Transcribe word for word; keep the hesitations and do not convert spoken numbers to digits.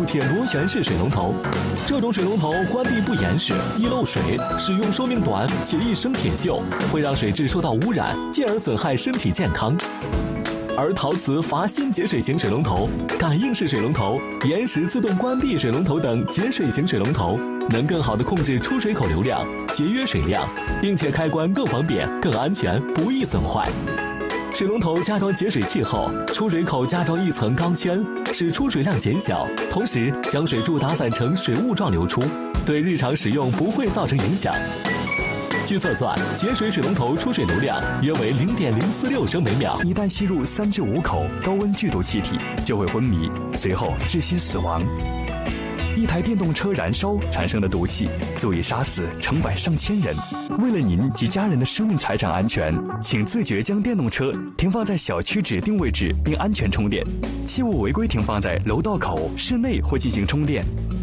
铁螺旋式水龙头。这种水龙头关闭不严实，易漏水，使用寿命短且易生铁锈，会让水质受到污染，进而损害身体健康。而陶瓷阀芯节水型水龙头、感应式水龙头、延时自动关闭水龙头等节水型水龙头，能更好地控制出水口流量，节约水量，并且开关更方便、更安全，不易损坏。水龙头加装节水器后，出水口加装一层钢圈，使出水量减小，同时将水柱打散成水雾状流出，对日常使用不会造成影响。据测算，节水水龙头出水流量约为零点零四六升每秒。 一旦吸入三至五口高温剧毒气体，就会昏迷，随后窒息死亡。一台电动车燃烧产生的毒气，足以杀死成百上千人。为了您及家人的生命财产安全，请自觉将电动车停放在小区指定位置并安全充电，切勿违规停放在楼道口、室内或进行充电。